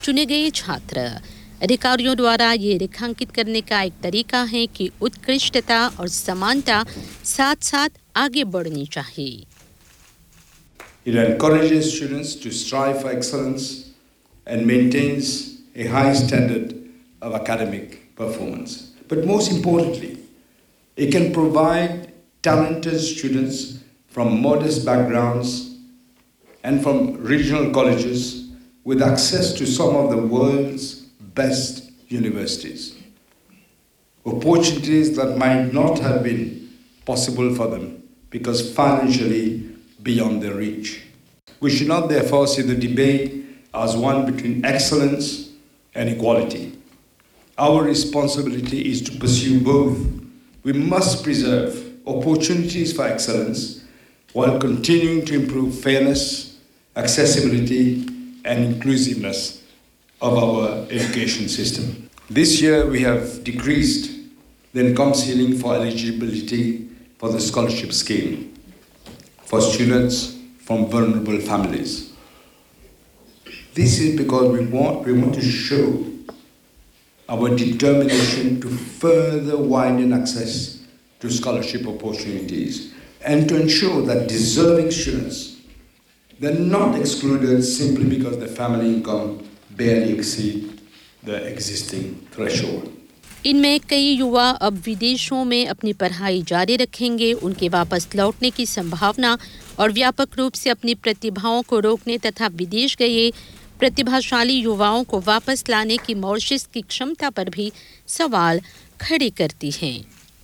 चुने गए छात्र अधिकारियों द्वारा ये रेखांकित करने का एक तरीका है कि उत्कृष्टता और समानता साथ-साथ आगे बढ़नी चाहिए। It encourages students to strive for excellence and maintains a high standard of academic performance. But most importantly, it can provide talented students from modest backgrounds and from regional colleges with access to some of the world's best universities. Opportunities that might not have been possible for them because financially beyond their reach. We should not therefore see the debate as one between excellence and equality. Our responsibility is to pursue both. We must preserve opportunities for excellence while continuing to improve fairness, accessibility, and inclusiveness of our education system. This year we have decreased the income ceiling for eligibility for the scholarship scheme for students from vulnerable families. This is because we want to show our determination to further widen access to scholarship opportunities and to ensure that deserving students, they're not excluded simply because their family income barely exceed the existing threshold. इनमें कई युवा अब विदेशों में अपनी पढ़ाई जारी रखेंगे। उनके वापस लौटने की संभावना और व्यापक रूप से अपनी प्रतिभाओं को रोकने तथा विदेश गए प्रतिभाशाली युवाओं को वापस लाने की मॉरिशस की क्षमता पर भी सवाल खड़े करती हैं।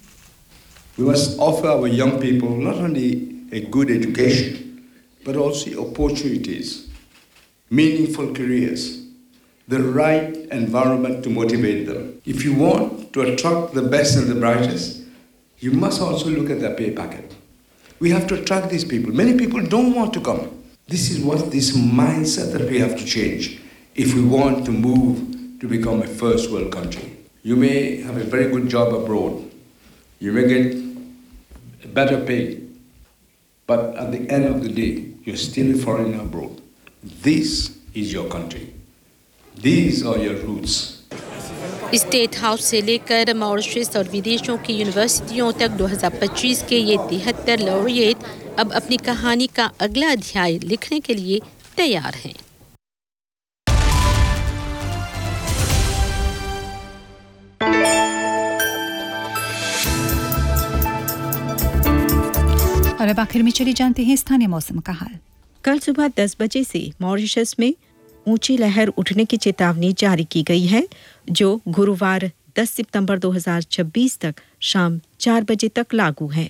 We must offer our young people not only a good education, but also opportunities, meaningful careers, the right environment to motivate them. If you want to attract the best and the brightest, you must also look at their pay packet. We have to attract these people. Many people don't want to come. This is this mindset that we have to change if we want to move to become a first world country. You may have a very good job abroad. You may get better pay. But at the end of the day, you're still a foreigner abroad. This is your country. These are your roots. State house से लेकर Mauritius और विदेशों की यूनिवर्सिटियों तक 2025 के ये 73 laureate अब अपनी कहानी का अगला अध्याय लिखने के लिए तैयार हैं। और अब आखिर में चली जानते हैं स्थानीय मौसम का हाल। कल सुबह 10 बजे से मॉरिशस में ऊंची लहर उठने की चेतावनी जारी की गई है, जो गुरुवार 10 सितंबर 2026 तक शाम 4 बजे तक लागू है।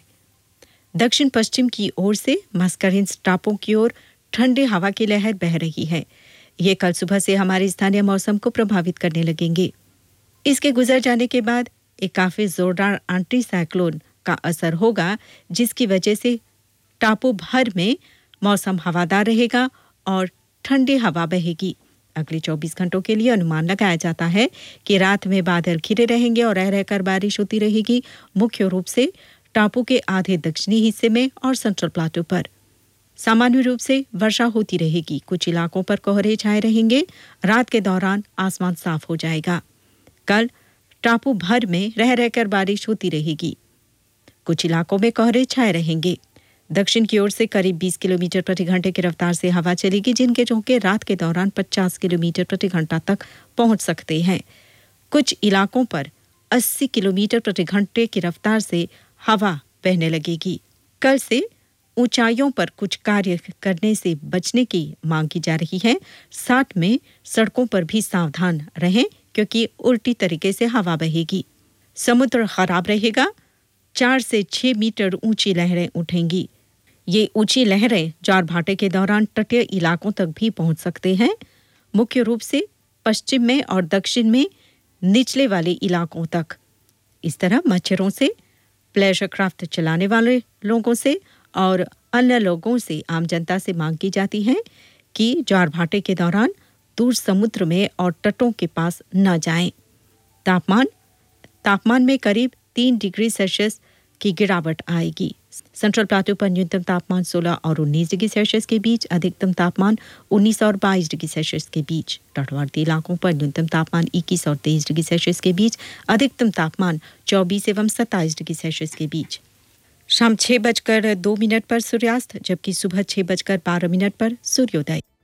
दक्षिण पश्चिम की ओर से मस्करिन्स टापू की ओर ठंडी हवा की लहर बह रही है। ये कल सुबह से हमारे स्थानीय मौसम को प्रभावित करने लगेंगे। इसके गुजर जाने के बाद एक काफी जोरदार एंटी साइक्लोन का असर होगा, जिसकी वजह से टापू भर में मौसम हवादार रहेगा और ठंडी हवा बहेगी। अगले 24 घंटों के लिए अनुमान लगाया जाता है कि रात में बादल घिरे रहेंगे और रह रहकर बारिश होती रहेगी, मुख्य रूप से टापू के आधे दक्षिणी हिस्से में और सेंट्रल प्लाटू पर। सामान्य रूप से वर्षा होती रहेगी। कुछ इलाकों पर कोहरे छाए रहेंगे। रात के दौरान आसमान साफ हो जाएगा। कल टापू भर में रह रहकर बारिश होती रहेगी। कुछ इलाकों में कोहरे छाए रहेंगे। दक्षिण की ओर से करीब 20 किलोमीटर प्रति घंटे की रफ्तार से हवा चलेगी, जिनके झोंके रात के दौरान 50 किलोमीटर प्रति घंटा तक पहुंच सकते हैं। कुछ इलाकों पर 80 किलोमीटर प्रति घंटे की रफ्तार से हवा बहने लगेगी। कल से ऊंचाइयों पर कुछ कार्य करने से बचने की मांग की जा रही है। साथ में सड़कों पर भी सावधान रहें, क्योंकि उल्टी तरीके से हवा बहेगी। समुद्र खराब रहेगा। 4 से 6 मीटर ऊंची लहरें उठेंगी। ये ऊंची लहरें ज्वार-भाटे के दौरान तटीय इलाकों तक भी पहुंच सकते हैं, मुख्य रूप से पश्चिम में और दक्षिण में निचले वाले इलाकों तक। इस तरह मच्छरों से, प्लेजर क्राफ्ट चलाने वाले लोगों से और अन्य लोगों से, आम जनता से मांग की जाती है कि ज्वार-भाटे के दौरान दूर समुद्र में और तटों के पास न जाएं। तापमान में करीब 3 डिग्री सेल्सियस की गिरावट आएगी। सेंट्रल प्लाटू पर न्यूनतम तापमान 16 और 19 डिग्री सेल्सियस के बीच, अधिकतम तापमान 19 और 22 डिग्री सेल्सियस के बीच। तटवर्ती इलाकों पर न्यूनतम तापमान 21 और 23 डिग्री सेल्सियस के बीच, अधिकतम तापमान 24 एवं 27 डिग्री सेल्सियस के बीच। शाम 6:02 पर सूर्यास्त, जबकि सुबह 6:12 पर सूर्योदय।